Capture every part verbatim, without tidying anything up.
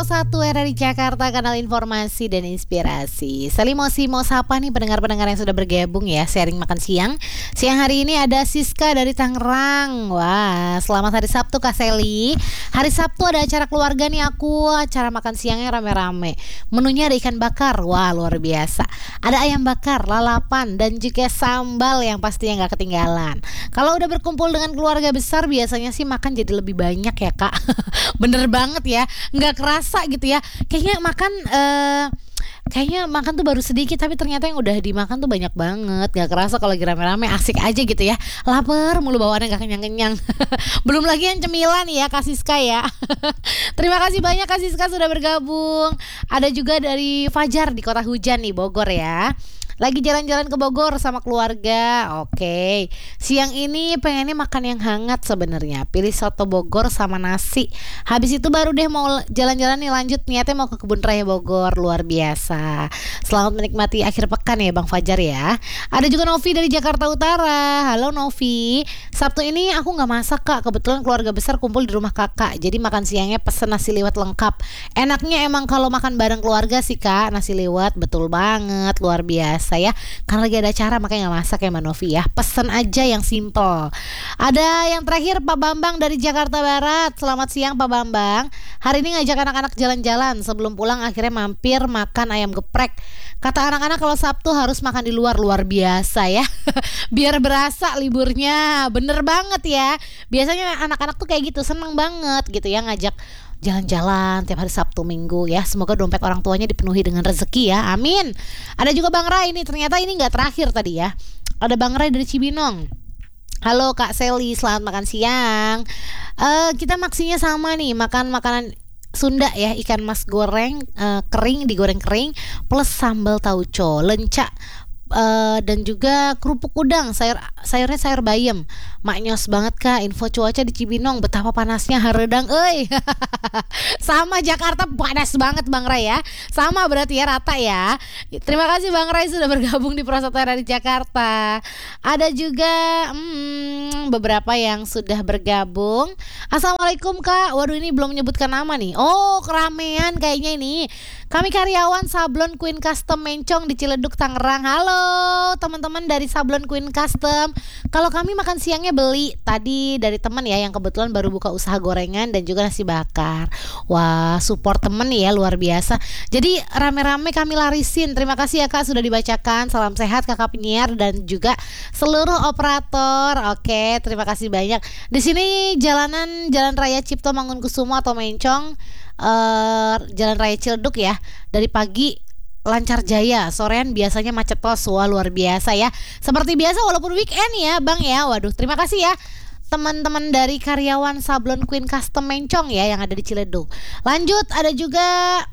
Satu era di Jakarta, kanal informasi dan inspirasi. Saling mau si mau sapa nih pendengar-pendengar yang sudah bergabung ya, sharing makan siang. Siang hari ini ada Siska dari Tangerang. Wah, selamat hari Sabtu Kak Seli. Hari Sabtu ada acara keluarga nih aku, acara makan siangnya rame-rame. Menunya ada ikan bakar, wah luar biasa. Ada ayam bakar, lalapan, dan juga sambal yang pastinya nggak ketinggalan. Kalau udah berkumpul dengan keluarga besar biasanya sih makan jadi lebih banyak ya Kak. Bener banget ya, nggak kerasa gitu ya. Kayaknya makan uh, Kayaknya makan tuh baru sedikit, tapi ternyata yang udah dimakan tuh banyak banget. Gak kerasa kalau lagi rame-rame, asik aja gitu ya. Lapar mulu bawaannya, gak kenyang-kenyang. Belum lagi yang cemilan ya Kak Siska ya. Terima kasih banyak Kak Siska sudah bergabung. Ada juga dari Fajar di Kota Hujan nih, Bogor ya. Lagi jalan-jalan ke Bogor sama keluarga. Oke, siang ini pengennya makan yang hangat sebenarnya. Pilih soto Bogor sama nasi. Habis itu baru deh mau jalan-jalan nih, lanjut niatnya mau ke Kebun Raya Bogor. Luar biasa. Selamat menikmati akhir pekan ya Bang Fajar ya. Ada juga Novi dari Jakarta Utara. Halo Novi. Sabtu ini aku gak masak Kak. Kebetulan keluarga besar kumpul di rumah kakak. Jadi makan siangnya pesen nasi liwet lengkap. Enaknya emang kalau makan bareng keluarga sih Kak, nasi liwet. Betul banget, luar biasa ya, karena lagi ada acara makanya nggak masak ya Mbak Novi ya, pesen aja yang simple. Ada yang terakhir Pak Bambang dari Jakarta Barat. Selamat siang Pak Bambang. Hari ini ngajak anak-anak jalan-jalan, sebelum pulang akhirnya mampir makan ayam geprek. Kata anak-anak kalau Sabtu harus makan di luar. Luar biasa ya. Biar berasa liburnya. Bener banget ya, biasanya anak-anak tuh kayak gitu, seneng banget gitu ya ngajak jalan-jalan tiap hari Sabtu Minggu ya. Semoga dompet orang tuanya dipenuhi dengan rezeki ya, amin. Ada juga Bang Rai nih, ternyata ini gak terakhir tadi ya. Ada Bang Rai dari Cibinong. Halo Kak Seli, selamat makan siang. uh, Kita maksinya sama nih, makan makanan Sunda ya, ikan mas goreng uh, kering, digoreng kering, plus sambal tauco, lencak, Uh, dan juga kerupuk udang, sayur sayurnya sayur bayam. Maknyos banget Kak. Info cuaca di Cibinong, betapa panasnya haredang euy. Sama Jakarta panas banget Bang Ray ya. Sama berarti ya, rata ya. Terima kasih Bang Ray sudah bergabung di Pro Satu Era di Jakarta. Ada juga hmm, beberapa yang sudah bergabung. Assalamualaikum Kak. Waduh, ini belum menyebutkan nama nih. Oh, keramaian kayaknya ini. Kami karyawan Sablon Queen Custom Mencong di Ciledug, Tangerang. Halo teman-teman dari Sablon Queen Custom. Kalau kami makan siangnya beli tadi dari teman ya, yang kebetulan baru buka usaha gorengan dan juga nasi bakar. Wah, support temen ya, luar biasa. Jadi rame-rame kami larisin. Terima kasih ya Kak sudah dibacakan. Salam sehat Kakak penyiar dan juga seluruh operator. Oke, terima kasih banyak. Di sini jalanan Jalan Raya Cipto Mangunkusumo atau Mencong, uh, Jalan Raya Ciledug ya. Dari pagi lancar jaya, sorean biasanya macet tos. Wah, luar biasa ya. Seperti biasa walaupun weekend ya Bang ya. Waduh, terima kasih ya teman-teman dari karyawan Sablon Queen Custom Mencong ya yang ada di Ciledug. Lanjut, ada juga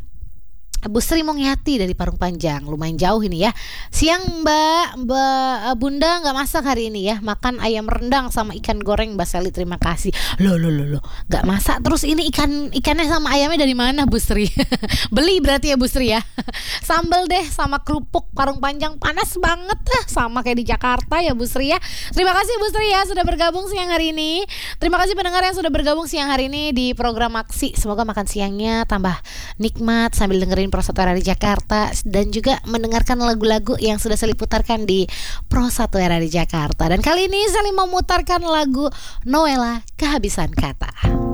Bu Sri Mongyati dari Parung Panjang. Lumayan jauh ini ya. Siang Mbak, Mbak Bunda nggak masak hari ini ya. Makan ayam rendang sama ikan goreng Mbak Seli, terima kasih. Loh loh loh loh, nggak masak. Terus ini ikan ikannya sama ayamnya dari mana Bu Sri? Beli berarti ya Bu Sri ya. Sambal deh sama kerupuk Parung Panjang, panas banget lah, sama kayak di Jakarta ya Bu Sri ya. Terima kasih Bu Sri ya sudah bergabung siang hari ini. Terima kasih pendengar yang sudah bergabung siang hari ini di program Maksi. Semoga makan siangnya tambah nikmat sambil dengerin Pro Satu Era di Jakarta dan juga mendengarkan lagu-lagu yang sudah Seli putarkan di Pro Satu Era di Jakarta. Dan kali ini Seli memutarkan lagu Noella, Kehabisan Kata.